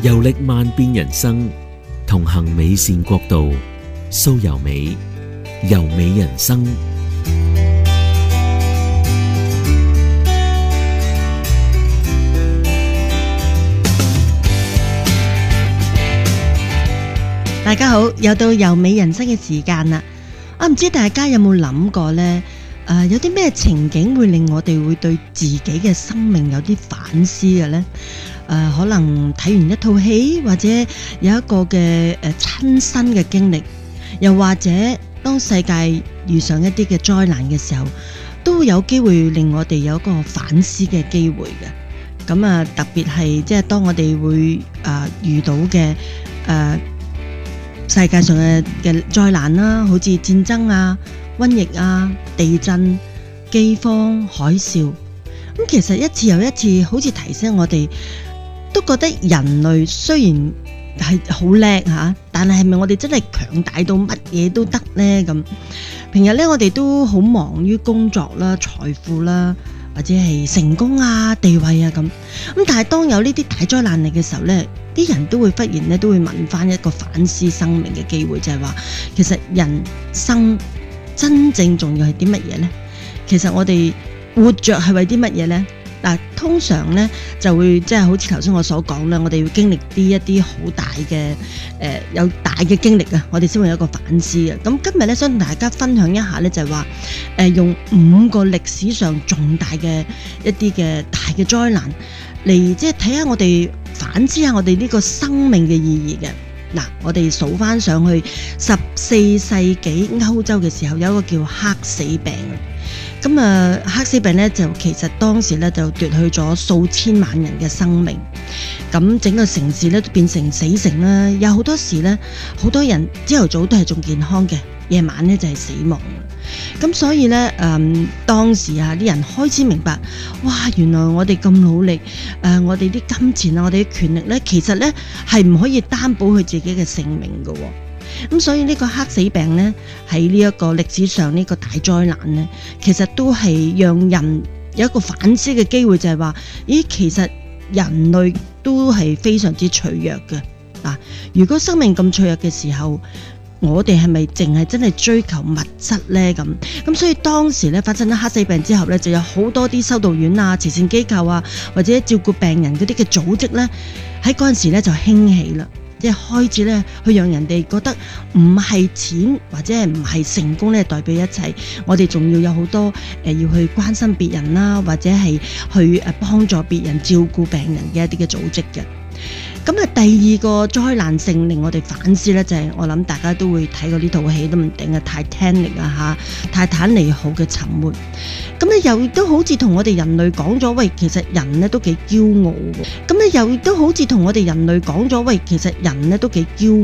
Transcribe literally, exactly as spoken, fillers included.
遊歷萬變人生，同行美善國度，蘇柔美，柔美人生。 大家好，又到柔美人生嘅時間啦！我唔知大家有冇諗過呢？誒、呃，有啲咩情景會令我哋會對自己嘅生命有啲反思嘅呢？誒、呃，可能睇完一套戲，或者有一個嘅誒親身嘅經歷，又或者當世界遇上一啲嘅災難嘅時候，都有機會令我哋有一個反思嘅機會嘅。咁啊，特別係即係當我哋會誒、呃、遇到嘅誒。呃世界上嘅嘅災難啦，好似戰爭啊、瘟疫啊、地震、饑荒、海嘯，咁其實一次又一次，好似提醒我哋，都覺得人類雖然係好叻吓，但係係咪我哋真係強大到乜嘢都得呢？咁平日咧，我哋都好忙於工作啦、財富啦，或者係成功啊、地位啊咁。咁但係當有呢啲大災難嚟嘅時候咧，啲人都會忽然咧都會問翻一個反思生命嘅機會，就係話其實人生真正重要係啲乜嘢呢？其實我哋活着係為啲乜嘢呢？嗱，通常咧就會即係好似頭先我所講啦，我哋要經歷啲一啲好大嘅誒、呃、有大嘅經歷啊，我哋先會有一個反思啊。咁今日咧想同大家分享一下咧，就係話誒用五個歷史上重大嘅一啲嘅大嘅災難嚟，即係睇下我哋反思下我哋呢個生命嘅意義嘅。嗱，我哋數翻上去十四世紀歐洲嘅時候，有一個叫黑死病。咁啊，黑死病咧就其實當時咧就奪去咗數千萬人嘅生命，咁整個城市咧都變成死城啦。有好多時咧，好多人朝頭早都係仲健康嘅，夜晚咧就係死亡。咁所以咧，誒、嗯、當時啊啲人開始明白，哇！原來我哋咁努力，誒、呃、我哋啲金錢啊，我哋啲權力咧，其實咧係唔可以擔保佢自己嘅性命嘅。咁所以呢個黑死病咧，喺呢一個歷史上呢個大災難咧，其實都係讓人有一個反思嘅機會，就係話，咦，其實人類都係非常之脆弱嘅。嗱，如果生命咁脆弱嘅時候，我哋係咪淨係真係追求物質呢？咁咁所以當時咧發生咗黑死病之後咧，就有好多啲修道院啊、慈善機構啊，或者照顧病人嗰啲嘅組織咧，喺嗰陣時咧就興起啦。即係開始咧，去讓人哋覺得唔係錢或者係唔係成功咧代表一切，我哋仲要有好多誒、呃、要去關心別人啦，或者係去誒幫助別人照顧病人嘅一啲嘅組織嘅。咁啊，第二個災難性令我哋反思咧，就係、是、我諗大家都會睇過呢套戲都唔定嘅 Titanic 啊嚇，泰坦尼號嘅沉沒。咁咧又亦都好似同我哋人類講咗，喂，其實人咧都幾驕傲嘅。咁咧又亦都好似同我哋人類講咗，喂，其實人咧都幾驕傲。